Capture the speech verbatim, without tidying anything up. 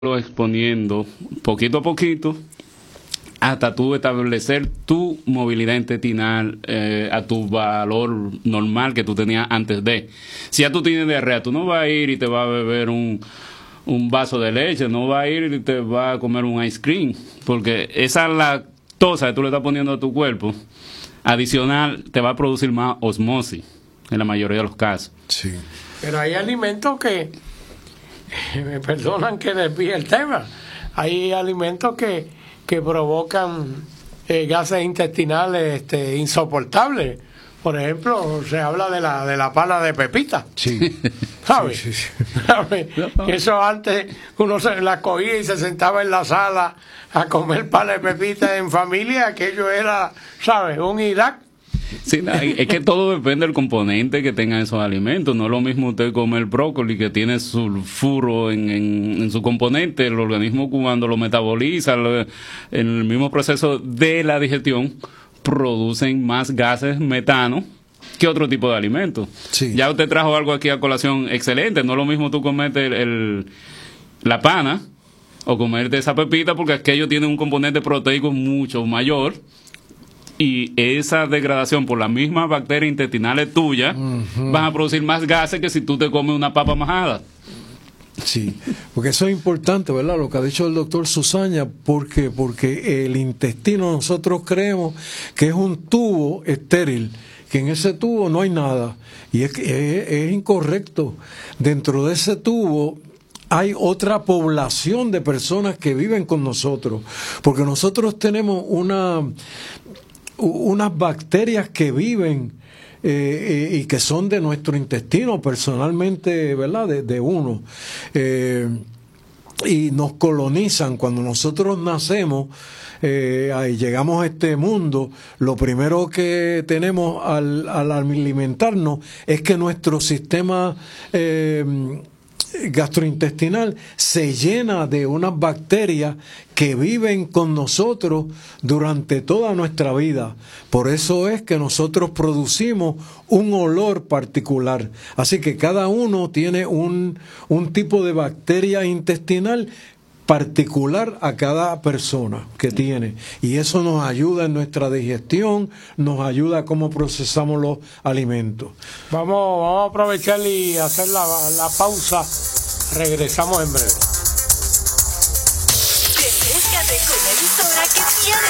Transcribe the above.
exponiendo poquito a poquito hasta tú establecer tu movilidad intestinal eh, a tu valor normal que tú tenías antes de. Si ya tú tienes diarrea, tú no vas a ir y te vas a beber un, un vaso de leche, no vas a ir y te vas a comer un ice cream, porque esa lactosa que tú le estás poniendo a tu cuerpo, adicional, te va a producir más osmosis, en la mayoría de los casos. Sí. Pero hay alimentos que, me perdonan que desvíe el tema, hay alimentos que que provocan eh, gases intestinales este, insoportables. Por ejemplo, se habla de la de la pala de pepita. Sí. ¿Sabes? Sí, sí, sí. ¿Sabes? Eso antes uno se la cogía y se sentaba en la sala a comer pala de pepita en familia, aquello era, ¿sabes? Un Irak. Sí, no, es que todo depende del componente que tengan esos alimentos. No es lo mismo usted comer brócoli que tiene sulfuro en, en, en su componente. El organismo cuando lo metaboliza, lo, en el mismo proceso de la digestión, producen más gases metano que otro tipo de alimentos. Sí. Ya usted trajo algo aquí a colación excelente. No es lo mismo tú comerte el, el, la pana o comerte esa pepita, porque aquello tiene un componente proteico mucho mayor. Y esa degradación por las mismas bacterias intestinales tuyas uh-huh. van a producir más gases que si tú te comes una papa majada. Sí, porque eso es importante, ¿verdad? Lo que ha dicho el doctor Susaña, porque porque el intestino nosotros creemos que es un tubo estéril, que en ese tubo no hay nada, y es, es, es incorrecto. Dentro de ese tubo hay otra población de personas que viven con nosotros, porque nosotros tenemos una unas bacterias que viven eh, eh, y que son de nuestro intestino personalmente, ¿verdad? De, de uno. Eh, y nos colonizan cuando nosotros nacemos. Eh, ahí llegamos a este mundo, lo primero que tenemos al, al alimentarnos es que nuestro sistema eh, gastrointestinal se llena de unas bacterias que viven con nosotros durante toda nuestra vida. Por eso es que nosotros producimos un olor particular. Así que cada uno tiene un, un tipo de bacteria intestinal particular a cada persona que tiene, y eso nos ayuda en nuestra digestión, nos ayuda a cómo procesamos los alimentos. Vamos, vamos a aprovechar y hacer la, la pausa. Regresamos en breve.